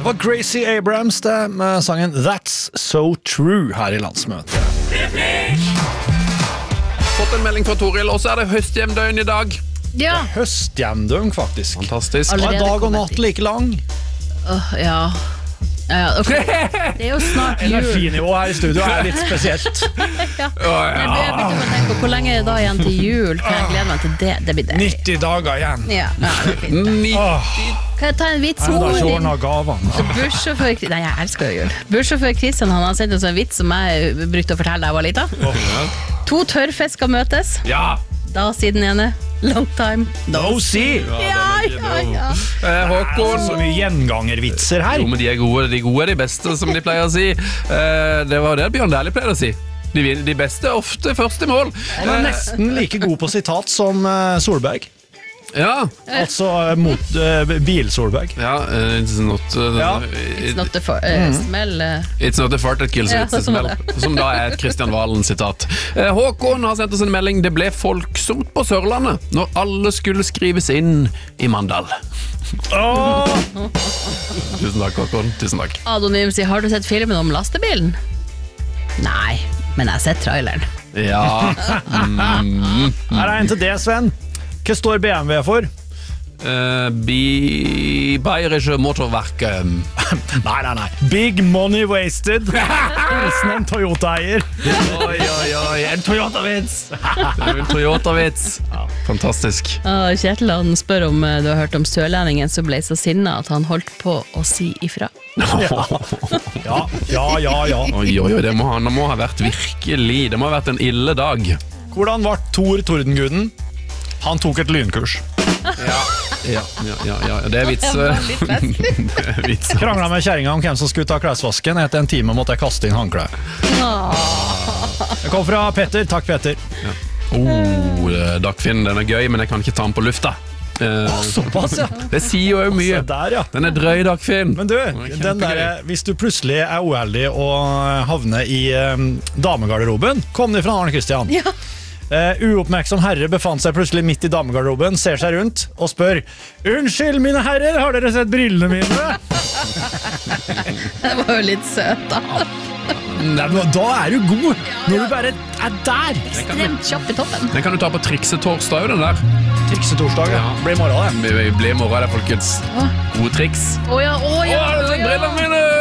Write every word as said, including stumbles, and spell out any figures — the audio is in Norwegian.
var Gracie Abrams det med sangen That's So True her i landsmøtet. Fått en melding fra Toril, og så er det høsthjemdøgn i dag. Ja. Høsthjemdøgn faktisk. Fantastisk. Det er Allerede dag og kommet natt like lang. Åh, ja. Ja, okay. Det er jo snart jul. Energinivået her i studio er litt spesielt. Ja. Jeg begynner å tenke på hvor lenge er det da igjen til jul. Kan jeg glede meg til det? Det blir deilig. nitti dager igjen. Ja, ja, det er fint. Åh, Kan jeg ta en vits? jeg må da ikke ordne gavene. Bussjåfør Nei, jeg elsker jo jul. Bussjåfør Kristian han har sendt oss en vits som jeg brukte å fortelle da jeg var liten. To tørrfisker møtes. Ja. Da siden ene. Long time. No see! Ja, ja, ja. Eh, Håkon. Så mye gjengangervitser her. Jo, men de er gode, de gode er de beste, som de pleier å si. Eh, det var det Bjørn Dæhlie pleier å si. De, de beste er ofte første mål. Han er nesten like god på sitat som uh, Solberg. Ja. Altså uh, mot uh, Bil-Solberg. Ja, uh, it's not uh, Ja. It's not the for, uh, smell uh. It's not the fart that kills, Ja, it's the sånn smell. var det. Som da er et Kristian Valen-sitat. Eh, Håkon har sendt oss en melding. Det ble folksomt på Sørlandet når alle skulle skrives inn i Mandal. Åh! Tusen takk, Håkon. Tusen takk. Anonym sier, har du sett filmen om lastebilen? Nei, men jeg har sett traileren. Ja. Mm. Her er en til det, Sven. Hva står B M W for? Uh, bi Bayerische Motorwerke. Nei, nei, nei. Big money wasted. Hilsen en Toyota-eier. Oi, oi, oi. En Toyota-vits. Det er en Toyota-vits. Fantastisk. Ah, Kjetil han spør om uh, du har hørt om sørlendingen som ble så sinna at han holdt på å si ifra. Ja, ja, ja, ja. Oi, oi, oi. Det må, det må ha vært virkelig. Det må ha vært en ille dag. Hvordan var Thor Tordenguden? Han tok et lynkurs. Ja, ja, ja, ja, ja. Det er vits. Det var litt festlig. Det er vits. Kranglet med kjæringa om hvem som skulle ta klesvasken. Etter en time måtte jeg kaste inn håndklæ. Det kom fra Petter. Takk, Petter. Ja. Oh, Dagfinn, den er gøy, men jeg kan ikke ta den på lufta. Eh, Såpass, ja. det sier jo mye. Se der, ja. Den er drøy, Dagfinn. Men du, kjempegøy. den der, hvis du plutselig er uheldig og havner i um, damegarderoben, kom det fra Arne Kristian. Ja. Uh, uoppmerksom herre befant seg plutselig midt i damegarderoben, ser seg rundt og spør: Unnskyld, mine herrer, har dere sett brillene mine? Det var jo litt søt da. Nei, men da er du god, når du bare er der. Ekstremt kjapp i toppen. Den kan du ta på triksetorsdag, den der. Triksetorsdag, ja. Blir i morgen, det. Blir i morgen, det, folkens. Gode triks. Åja, åja, Å, har du sett åja. brillene mine?